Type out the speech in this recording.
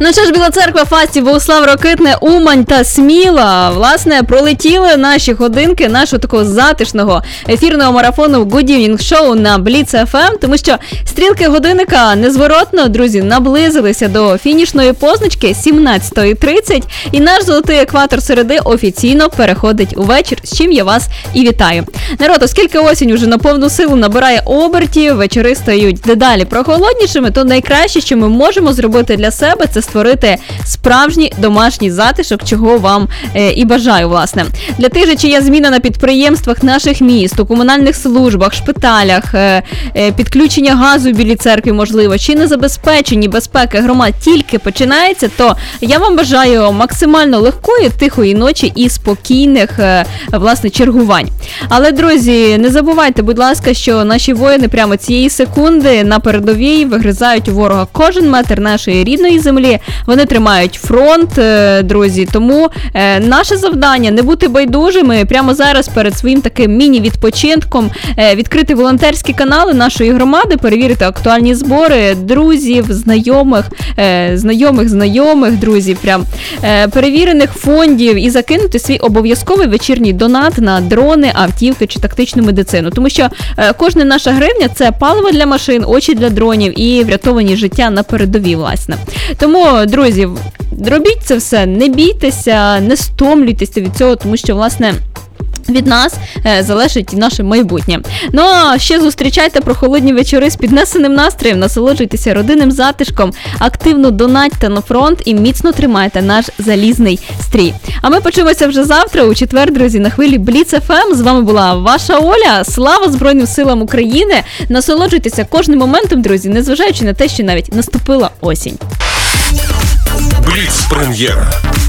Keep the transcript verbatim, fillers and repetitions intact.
Ну що ж, Біла Церква, Фасті, Богуслав, Рокитне, Умань та Сміла, власне, пролетіли наші годинки нашого такого затишного ефірного марафону Good Evening Show на Бліц еф ем, тому що стрілки годинника незворотно, друзі, наблизилися до фінішної позначки сімнадцята тридцять, і наш золотий екватор середи офіційно переходить у вечір, з чим я вас і вітаю. Народ, оскільки осінь уже на повну силу набирає обертів, вечори стають дедалі прохолоднішими, то найкраще, що ми можемо зробити для себе, це створити справжній домашній затишок, чого вам е, і бажаю, власне. Для тих же, чия зміна на підприємствах наших міст, у комунальних службах, шпиталях, е, е, підключення газу в Білій Церкві, можливо, чи не забезпечені безпеки громад тільки починається, то я вам бажаю максимально легкої, тихої ночі і спокійних, е, власне, чергувань. Але, друзі, не забувайте, будь ласка, що наші воїни прямо цієї секунди на передовій вигризають у ворога кожен метр нашої рідної землі. Вони тримають фронт, друзі, тому е, наше завдання не бути байдужими, прямо зараз перед своїм таким міні-відпочинком е, відкрити волонтерські канали нашої громади, перевірити актуальні збори друзів, знайомих, е, знайомих, знайомих, друзів, прям е, перевірених фондів і закинути свій обов'язковий вечірній донат на дрони, автівки чи тактичну медицину, тому що е, кожна наша гривня – це паливо для машин, очі для дронів і врятовані життя на передовій, власне. Тому, друзі, робіть це все, не бійтеся, не стомлюйтеся від цього, тому що, власне, від нас е, залежить наше майбутнє. Ну, а ще зустрічайте прохолодні вечори з піднесеним настроєм, насолоджуйтеся родинним затишком, активно донатьте на фронт і міцно тримайте наш залізний стрій. А ми почуємося вже завтра, у четвер, друзі, на хвилі Бліц еф ем. З вами була ваша Оля. Слава Збройним силам України! Насолоджуйтеся кожним моментом, друзі, незважаючи на те, що навіть наступила осінь. Бліц прем'єра.